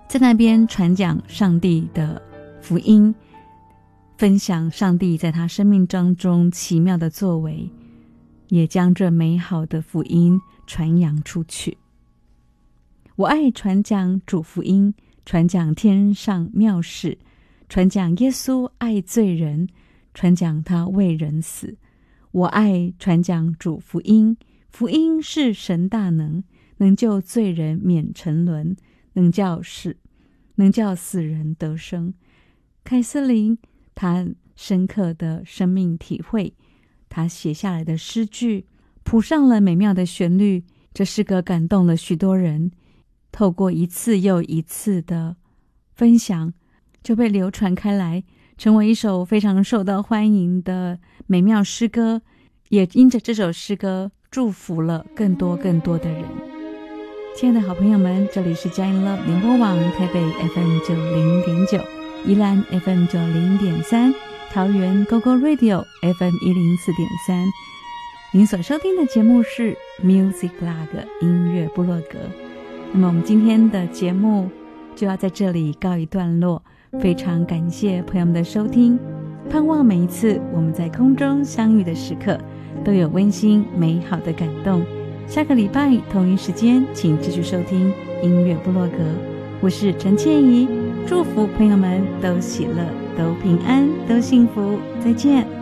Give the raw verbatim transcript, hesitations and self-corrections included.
在那边传讲上帝的福音，分享上帝在他生命当中奇妙的作为，也将这美好的福音传扬出去。我爱传讲主福音，传讲天上妙事，传讲耶稣爱罪人，传讲他为人死。我爱传讲主福音，福音是神大能，能救罪人免沉沦，能叫死能叫死人得生。凯瑟琳他深刻的生命体会，他写下来的诗句谱上了美妙的旋律，这诗歌感动了许多人，透过一次又一次的分享，就被流传开来，成为一首非常受到欢迎的美妙诗歌，也因着这首诗歌祝福了更多更多的人。亲爱的好朋友们，这里是佳音 Love 联播网台北 F M 九零点九，宜兰 F M 九零点三，桃园 Go Go Radio F M 一零四点三。您所收听的节目是 Music Blog 音乐部落格。那么我们今天的节目就要在这里告一段落，非常感谢朋友们的收听，盼望每一次我们在空中相遇的时刻都有温馨美好的感动。下个礼拜同一时间请继续收听音乐部落格，我是陈倩怡，祝福朋友们都喜乐，都平安，都幸福，再见。